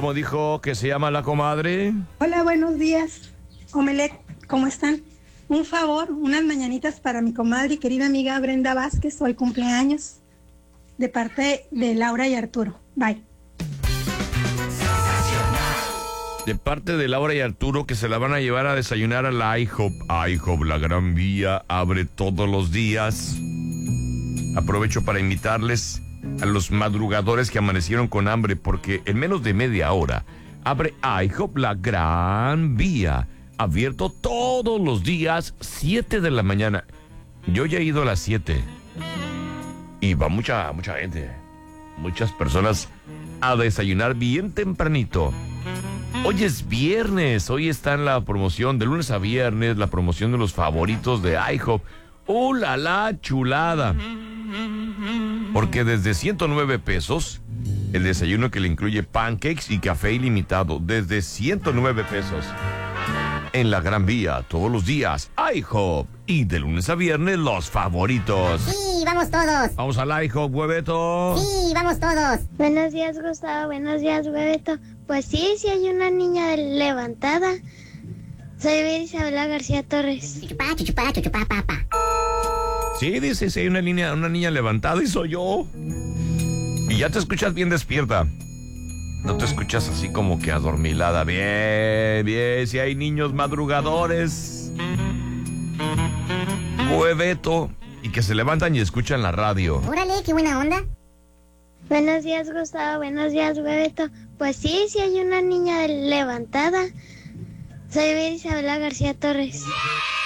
¿cómo dijo que se llama la comadre? Hola, buenos días. Omelet, ¿cómo están? Un favor, unas mañanitas para mi comadre y querida amiga Brenda Vázquez, hoy cumpleaños, de parte de Laura y Arturo. Bye. De parte de Laura y Arturo, que se la van a llevar a desayunar a la IHOP. IHOP, la Gran Vía, abre todos los días. Aprovecho para invitarles a los madrugadores que amanecieron con hambre, porque en menos de media hora abre IHOP, la Gran Vía, abierto todos los días, 7 de la mañana. Yo ya he ido a las 7 y va mucha gente, muchas personas a desayunar bien tempranito. Hoy es viernes, hoy está en la promoción de lunes a viernes, la promoción de los favoritos de IHOP. ¡Uh, la chulada! Porque desde 109 pesos, el desayuno que le incluye pancakes y café ilimitado, desde 109 pesos. En la Gran Vía, todos los días, IHOP. Y de lunes a viernes, los favoritos. Sí, vamos todos. Vamos al IHOP, hueveto. Sí, vamos todos. Buenos días, Gustavo. Buenos días, Hueveto. Pues sí hay una niña levantada. Soy Vera Isabela García Torres. Chuchupá, chuchupá, chuchupá, papá. Sí, dice, sí, hay una niña levantada y soy yo. Y ya te escuchas bien despierta. No te escuchas así como que adormilada. Bien, bien, si hay niños madrugadores. Hueveto. Y que se levantan y escuchan la radio. Órale, qué buena onda. Buenos días, Gustavo. Buenos días, Hueveto. Pues sí hay una niña levantada. Soy Vera Isabela García Torres.